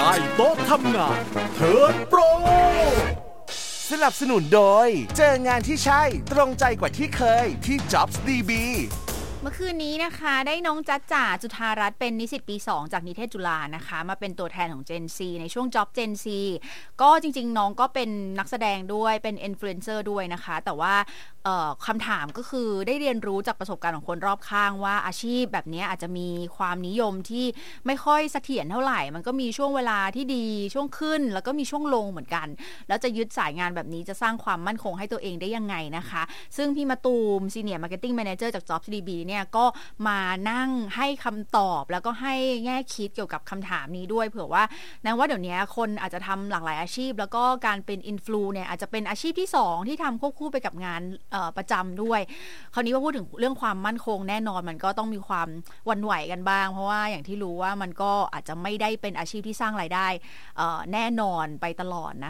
ต้โต๊ะทำงานเทิร์นโปรสนับสนุนโดยเจองานที่ใช่ตรงใจกว่าที่เคยที่ Jobs DB เมื่อคืนนี้นะคะได้น้องจ๊ะจ๋าจุฑารัตน์เป็นนิสิตปี2จากนิเทศจุฬานะคะมาเป็นตัวแทนของ Gen Z ในช่วง Job Gen Z ก็จริงๆน้องก็เป็นนักแสดงด้วยเป็นอินฟลูเอนเซอร์ด้วยนะคะแต่ว่าคำถามก็คือได้เรียนรู้จากประสบการณ์ของคนรอบข้างว่าอาชีพแบบนี้อาจจะมีความนิยมที่ไม่ค่อยเสถียรเท่าไหร่มันก็มีช่วงเวลาที่ดีช่วงขึ้นแล้วก็มีช่วงลงเหมือนกันแล้วจะยึดสายงานแบบนี้จะสร้างความมั่นคงให้ตัวเองได้ยังไงนะคะซึ่งพี่มะตูม Senior Marketing Manager จาก Jobs DB เนี่ยก็มานั่งให้คำตอบแล้วก็ให้แง่คิดเกี่ยวกับคำถามนี้ด้วยเผื่อว่านะว่าเดี๋ยวนี้คนอาจจะทำหลากหลายอาชีพแล้วก็การเป็นอินฟลูเนี่ยอาจจะเป็นอาชีพที่2ที่ทำควบคู่ไปกับงานประจำด้วยคราวนี้ว่าพูดถึงเรื่องความมั่นคงแน่นอนมันก็ต้องมีความหวั่นไหวกันบ้างเพราะว่าอย่างที่รู้ว่ามันก็อาจจะไม่ได้เป็นอาชีพที่สร้างรายได้แน่นอนไปตลอดนะ